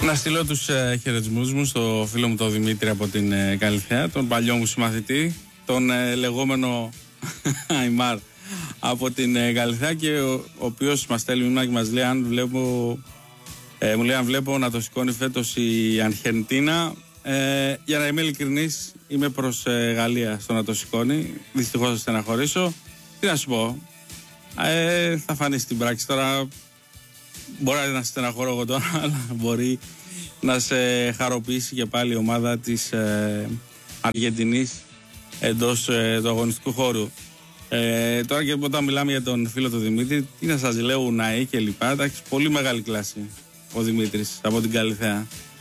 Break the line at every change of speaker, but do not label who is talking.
Να στείλω τους χαιρετισμούς μου στο φίλο μου τον Δημήτρη από την Καλυθέα, τον παλιό μου συμμαθητή, τον λεγόμενο Αϊμάρ από την Καλυθέα, και ο οποίος μας στέλνει μήνυμα και μας λέει αν βλέπω, μου λέει αν βλέπω να το σηκώνει φέτος η Αρχεντίνα. Για να είμαι ειλικρινής, είμαι προς Γαλλία στο να το σηκώνει. Δυστυχώς θα στεναχωρήσω. Τι να σου πω, θα φανεί στην πράξη τώρα. Μπορεί να στεναχωρώ εγώ τώρα, αλλά μπορεί να σε χαροποιήσει και πάλι η ομάδα της Αργεντινής εντός του αγωνιστικού χώρου. Τώρα και όταν μιλάμε για τον φίλο του Δημήτρη, τι να σας λέω, Ουναή και λοιπά, εντάξει, πολύ μεγάλη κλάση ο Δημήτρης από την Καλυθέα.